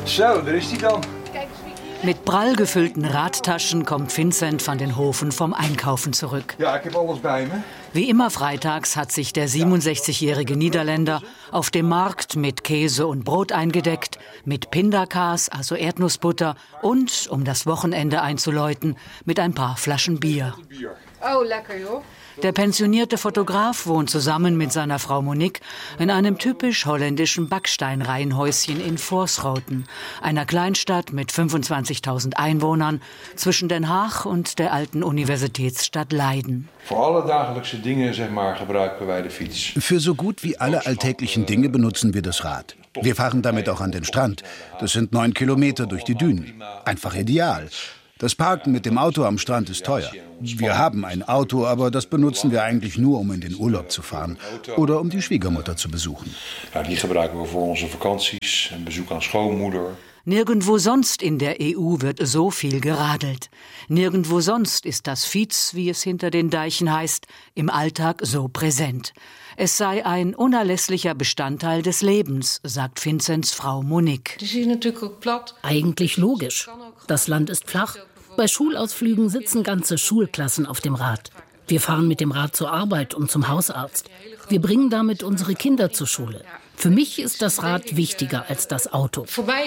Zo, daar is die dan. Mit prall gefüllten Radtaschen kommt Vincent van den Hoven vom Einkaufen zurück. Ja, ik heb alles bij me. Wie immer freitags hat sich der 67-jährige Niederländer auf dem Markt mit Käse und Brot eingedeckt, mit Pindakaas, also Erdnussbutter und, um das Wochenende einzuläuten, mit ein paar Flaschen Bier. Oh, lekker joh. Der pensionierte Fotograf wohnt zusammen mit seiner Frau Monique in einem typisch holländischen Backsteinreihenhäuschen in Voorschoten, einer Kleinstadt mit 25.000 Einwohnern zwischen Den Haag und der alten Universitätsstadt Leiden. Voor alle dagelijkse dingen, zeg maar, gebruiken wij de fiets. Für so gut wie alle alltäglichen Dinge benutzen wir das Rad. Wir fahren damit auch an den Strand. Das sind 9 Kilometer durch die Dünen. Einfach ideal. Das Parken mit dem Auto am Strand ist teuer. Wir haben ein Auto, aber das benutzen wir eigentlich nur, um in den Urlaub zu fahren oder um die Schwiegermutter zu besuchen. Ja, die gebruiken we voor onze vakanties, een bezoek aan schoonmoeder. Nirgendwo sonst in der EU wird so viel geradelt. Nirgendwo sonst ist das Fiets, wie es hinter den Deichen heißt, im Alltag so präsent. Es sei ein unerlässlicher Bestandteil des Lebens, sagt Vincents Frau Monique. Eigentlich logisch. Das Land ist flach. Bei Schulausflügen sitzen ganze Schulklassen auf dem Rad. Wir fahren mit dem Rad zur Arbeit und zum Hausarzt. Wir bringen damit unsere Kinder zur Schule. Für mich ist das Rad wichtiger als das Auto.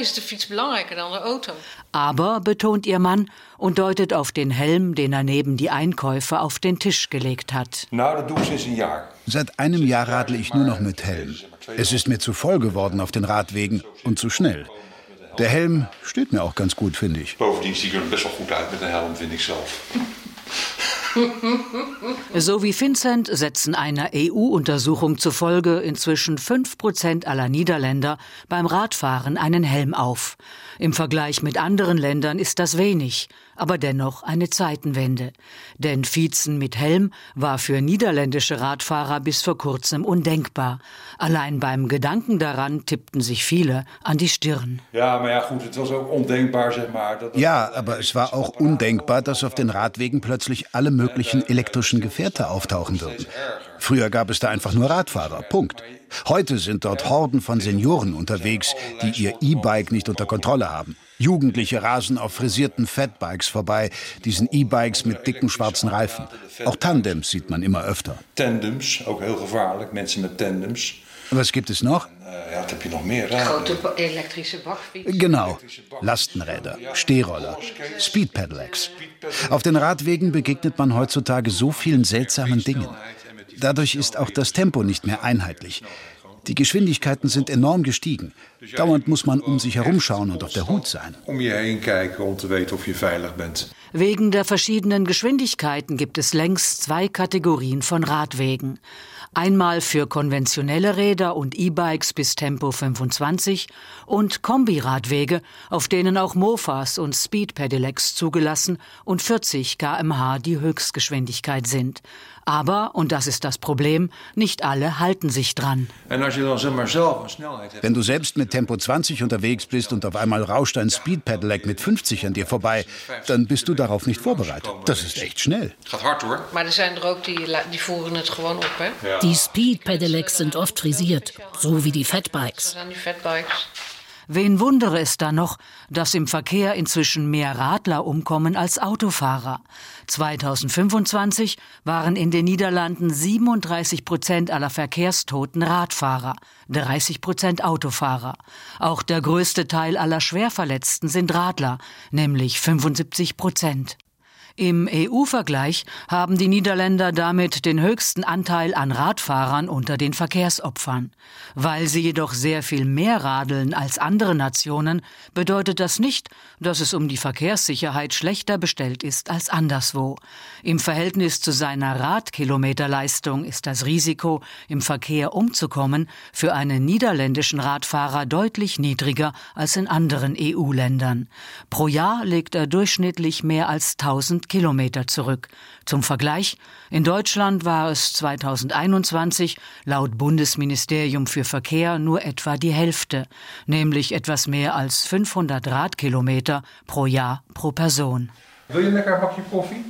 Aber, betont ihr Mann und deutet auf den Helm, den er neben die Einkäufe auf den Tisch gelegt hat. Nou, dat doe ik sinds een jaar. Seit einem Jahr radle ich nur noch mit Helm. Es ist mir zu voll geworden auf den Radwegen und zu schnell. Der Helm steht mir auch ganz gut, finde ich. Bovendien zie ik er best wel goed uit met een helm, vind ik zelf. So wie Vincent setzen einer EU-Untersuchung zufolge inzwischen 5% aller Niederländer beim Radfahren einen Helm auf. Im Vergleich mit anderen Ländern ist das wenig, aber dennoch eine Zeitenwende. Denn Fietsen mit Helm war für niederländische Radfahrer bis vor kurzem undenkbar. Allein beim Gedanken daran tippten sich viele an die Stirn. Ja, maar ja, goed, het was ook ondenkbaar, zeg maar. Ja, aber es war auch undenkbar, dass auf den Radwegen plötzlich alle möglichen elektrischen Gefährte auftauchen würden. Früher gab es da einfach nur Radfahrer, Punkt. Heute sind dort Horden von Senioren unterwegs, die ihr E-Bike nicht unter Kontrolle haben. Jugendliche rasen auf frisierten Fatbikes vorbei, diesen E-Bikes mit dicken schwarzen Reifen. Auch Tandems sieht man immer öfter. Tandems, ook heel gevaarlijk, mensen met tandems. Was gibt es noch? Ja, wat heb je nog meer? Grote elektrische bakfiets. Genau, Lastenräder, Stehroller, Speed-Pedelecs. Auf den Radwegen begegnet man heutzutage so vielen seltsamen Dingen. Dadurch ist auch das Tempo nicht mehr einheitlich. Die Geschwindigkeiten sind enorm gestiegen. Dauernd muss man um sich herumschauen und auf der Hut sein. Um je heen kijken om te weten of je veilig bent. Wegen der verschiedenen Geschwindigkeiten gibt es längst 2 Kategorien von Radwegen. Einmal für konventionelle Räder und E-Bikes bis Tempo 25 und Kombiradwege, auf denen auch Mofas und Speed-Pedelecs zugelassen und 40 km/h die Höchstgeschwindigkeit sind. Aber, und das ist das Problem, nicht alle halten sich dran. Wenn du selbst mit Tempo 20 unterwegs bist und auf einmal rauscht ein Speed-Pedelec mit 50 an dir vorbei, dann bist du darauf nicht vorbereitet. Das ist echt schnell. Maar er zijn er ook die voeren het gewoon op, hè? Die Speed-Pedelecs sind oft frisiert, so wie die Fatbikes. Die Fatbikes. Wen wundere es da noch, dass im Verkehr inzwischen mehr Radler umkommen als Autofahrer. 2025 waren in den Niederlanden 37% aller Verkehrstoten Radfahrer, 30% Autofahrer. Auch der größte Teil aller Schwerverletzten sind Radler, nämlich 75%. Im EU-Vergleich haben die Niederländer damit den höchsten Anteil an Radfahrern unter den Verkehrsopfern. Weil sie jedoch sehr viel mehr radeln als andere Nationen, bedeutet das nicht, dass es um die Verkehrssicherheit schlechter bestellt ist als anderswo. Im Verhältnis zu seiner Radkilometerleistung ist das Risiko, im Verkehr umzukommen, für einen niederländischen Radfahrer deutlich niedriger als in anderen EU-Ländern. Pro Jahr legt er durchschnittlich mehr als 1000 Kilometer zurück. Zum Vergleich, in Deutschland war es 2021 laut Bundesministerium für Verkehr nur etwa die Hälfte, nämlich etwas mehr als 500 Radkilometer pro Jahr pro Person. Wil je lekker een bakje koffie?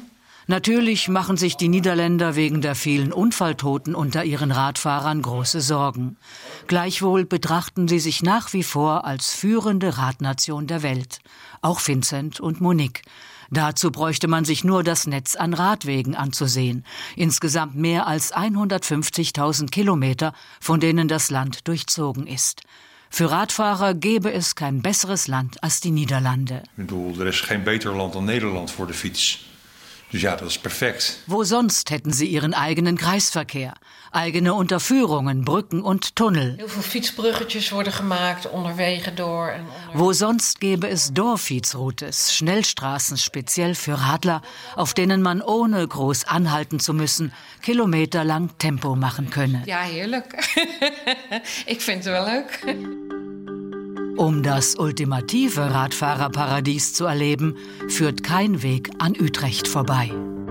Natürlich machen sich die Niederländer wegen der vielen Unfalltoten unter ihren Radfahrern große Sorgen. Gleichwohl betrachten sie sich nach wie vor als führende Radnation der Welt. Auch Vincent und Monique. Dazu bräuchte man sich nur das Netz an Radwegen anzusehen. Insgesamt mehr als 150.000 Kilometer, von denen das Land durchzogen ist. Für Radfahrer gäbe es kein besseres Land als die Niederlande. Er is geen beter Land dan Nederland voor de fiets. Dus ja, dat is perfect. Wo sonst hätten sie ihren eigenen Kreisverkehr, eigene Unterführungen, Brücken und Tunnel. Heel veel fietsbruggetjes worden gemaakt, onderwegen door. Wo sonst gäbe es Dorffietsroutes, Schnellstraßen speziell für Radler, auf denen man ohne groß anhalten zu müssen, kilometerlang Tempo machen könne. Ja, heerlijk. Ik vind het wel leuk. Um das ultimative Radfahrerparadies zu erleben, führt kein Weg an Utrecht vorbei.